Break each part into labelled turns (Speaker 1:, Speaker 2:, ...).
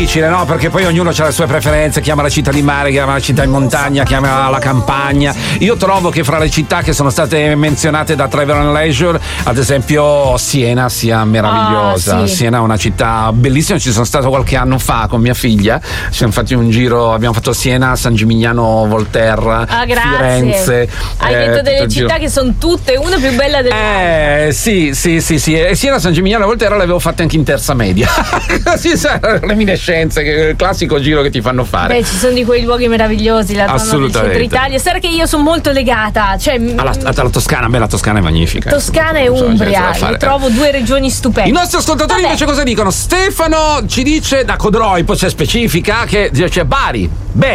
Speaker 1: difficile, no? Perché poi ognuno ha le sue preferenze, chiama la città di mare, chiama la città in montagna, chiama la campagna. Io trovo che fra le città che sono state menzionate da Travel and Leisure, ad esempio Siena sia meravigliosa.
Speaker 2: Sì.
Speaker 1: Siena è una città bellissima, ci sono stato qualche anno fa con mia figlia, ci siamo fatti un giro, abbiamo fatto Siena, San Gimignano, Volterra, Firenze.
Speaker 2: Hai detto delle città che sono tutte una più bella dell'altra.
Speaker 1: Sì. E Siena, San Gimignano e Volterra le avevo fatte anche in terza media. Sì, sai, reminiscenze, il classico giro che ti fanno fare.
Speaker 2: Beh, ci sono di quei luoghi meravigliosi, la zona del centro Italia. Sarà che io sono molto legata, cioè
Speaker 1: alla Toscana. Beh, la Toscana è magnifica.
Speaker 2: Toscana e Umbria, io trovo due regioni stupende.
Speaker 1: I nostri ascoltatori invece cosa dicono? Stefano ci dice da Codroi, poi c'è specifica, che dice Bari.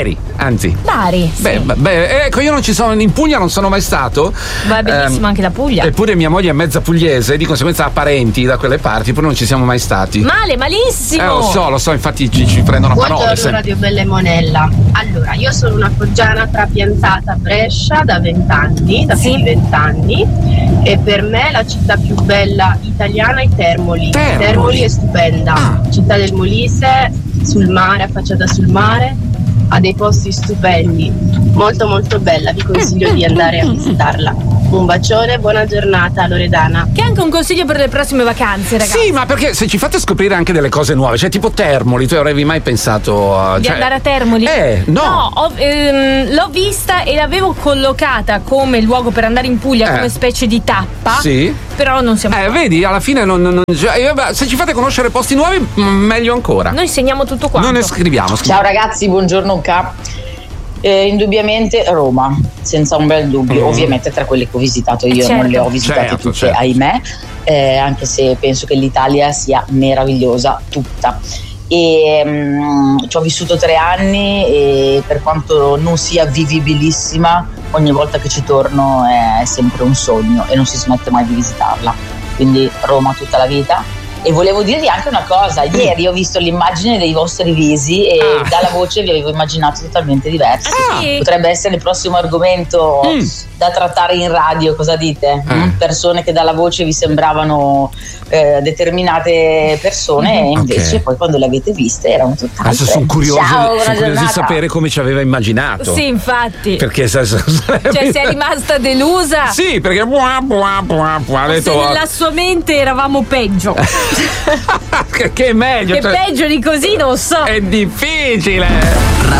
Speaker 2: Bari, sì.
Speaker 1: Beh, ecco, io non ci sono, in Puglia non sono mai stato.
Speaker 2: Ma è bellissima anche la Puglia.
Speaker 1: Eppure mia moglie è mezza pugliese, di conseguenza ha parenti da quelle parti, poi non ci siamo mai stati.
Speaker 2: Malissimo!
Speaker 1: Lo so, infatti ci prendono parole.
Speaker 3: Buongiorno Radio Bella e Monella. Allora, io sono una foggiana trapiantata a Brescia da 20 anni, da più di 20 anni, e per me la città più bella italiana è Termoli. Termoli è stupenda, città del Molise, sul mare, affacciata sul mare, ha dei posti stupendi, molto molto bella, vi consiglio di andare a visitarla. Un bacione, buona giornata Loredana.
Speaker 2: Che è anche un consiglio per le prossime vacanze, ragazzi.
Speaker 1: Sì, ma perché se ci fate scoprire anche delle cose nuove, cioè tipo Termoli, tu avevi mai pensato
Speaker 2: di andare a Termoli?
Speaker 1: No,
Speaker 2: l'ho vista e l'avevo collocata come luogo per andare in Puglia, come specie di tappa.
Speaker 1: Sì.
Speaker 2: Però non siamo
Speaker 1: vedi, alla fine se ci fate conoscere posti nuovi, meglio ancora.
Speaker 2: Noi segniamo tutto quanto.
Speaker 1: Non ne scriviamo.
Speaker 4: Ciao ragazzi, buongiorno indubbiamente Roma, senza un bel dubbio. Ovviamente tra quelle che ho visitato io non le ho visitate tutte, ahimè, anche se penso che l'Italia sia meravigliosa tutta. E ci ho vissuto 3 anni e per quanto non sia vivibilissima, ogni volta che ci torno è sempre un sogno e non si smette mai di visitarla. Quindi Roma tutta la vita. E volevo dirvi anche una cosa, ieri ho visto l'immagine dei vostri visi e dalla voce vi avevo immaginato totalmente diversi. Potrebbe essere il prossimo argomento da trattare in radio, cosa dite? Persone che dalla voce vi sembravano determinate persone e invece poi quando le avete viste erano tutt'altre.
Speaker 1: Adesso sono curioso di sapere come ci aveva immaginato.
Speaker 2: Sì, infatti.
Speaker 1: Perché
Speaker 2: cioè sei rimasta delusa?
Speaker 1: Sì, perché
Speaker 2: ha detto, nella sua mente eravamo peggio.
Speaker 1: Che è meglio.
Speaker 2: Che peggio di così non so.
Speaker 1: È difficile.